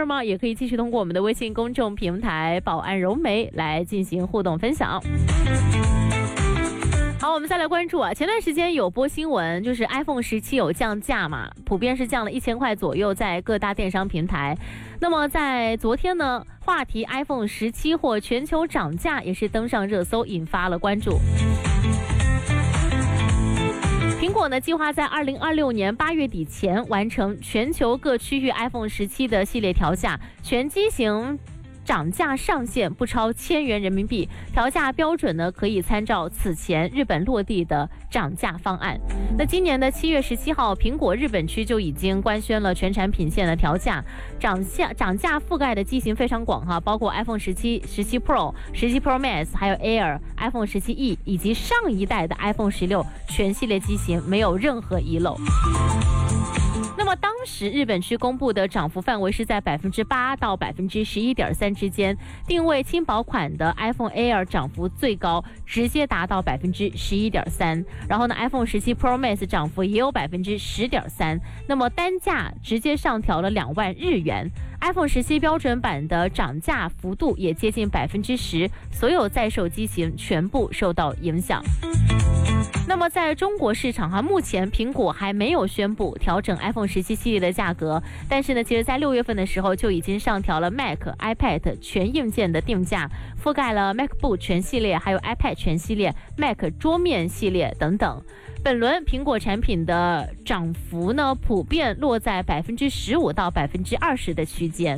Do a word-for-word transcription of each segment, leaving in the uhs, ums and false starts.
儿吗？也可以继续通过我们的微信公众平台宝安柔媒来进行互动分享。好，我们再来关注啊，前段时间有播新闻，就是 iPhone 十七有降价嘛，普遍是降了一千块左右，在各大电商平台。那么在昨天呢，话题 iPhone 十七或全球涨价也是登上热搜，引发了关注。苹果呢，计划在二零二六年八月底前完成全球各区域 iPhone 十七的系列调价，全机型涨价上限不超千元人民币，调价标准呢可以参照此前日本落地的涨价方案。那今年的七月十七号，苹果日本区就已经官宣了全产品线的调价，涨价涨价覆盖的机型非常广哈，包括 iPhone 十七、十七 Pro、十七 Pro Max， 还有 Air、iPhone 十七 E 以及上一代的 iPhone 十六全系列机型，没有任何遗漏。那么当时日本区公布的涨幅范围是在百分之八到百分之十一点三之间，定位轻薄款的 iPhone Air 涨幅最高，直接达到百分之十一点三。然后呢 ，iPhone 十七 Pro Max 涨幅也有百分之十点三，那么单价直接上调了两万日元。iPhone 十七标准版的涨价幅度也接近百分之十，所有在售机型全部受到影响。那么在中国市场哈，目前苹果还没有宣布调整 iPhone 十七系列的价格，但是呢，其实在六月份的时候就已经上调了 Mac、iPad 全硬件的定价，覆盖了 MacBook 全系列，还有 iPad 全系列、Mac 桌面系列等等。本轮苹果产品的涨幅呢，普遍落在百分之十五到百分之二十的区间。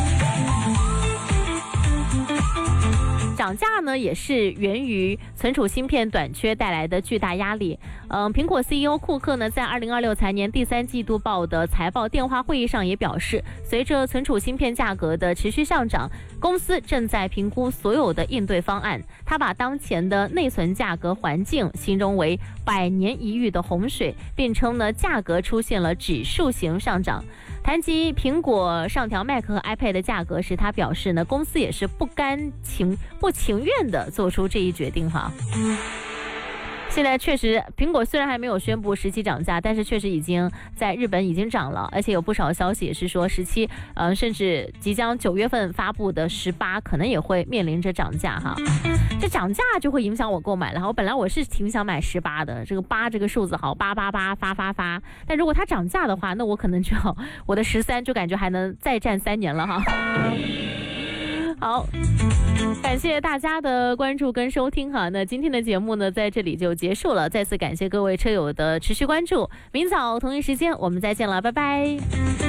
涨价呢，也是源于存储芯片短缺带来的巨大压力。嗯，苹果 C E O 库克呢，在二零二六财年第三季度报的财报电话会议上也表示，随着存储芯片价格的持续上涨，公司正在评估所有的应对方案。他把当前的内存价格环境形容为百年一遇的洪水，并称呢，价格出现了指数型上涨。谈及苹果上调 Mac 和 iPad 的价格时，他表示呢，公司也是不甘情不情愿的做出这一决定哈。现在确实，苹果虽然还没有宣布十七涨价，但是确实已经在日本已经涨了，而且有不少消息也是说十七，呃，甚至即将九月份发布的十八可能也会面临着涨价哈。这涨价就会影响我购买了。我本来我是挺想买十八的，这个八这个数字好，八八八发发发。但如果它涨价的话，那我可能就要我的十三就感觉还能再战三年了哈。好，感谢大家的关注跟收听哈。那今天的节目呢，在这里就结束了。再次感谢各位车友的持续关注。明早同一时间我们再见了，拜拜。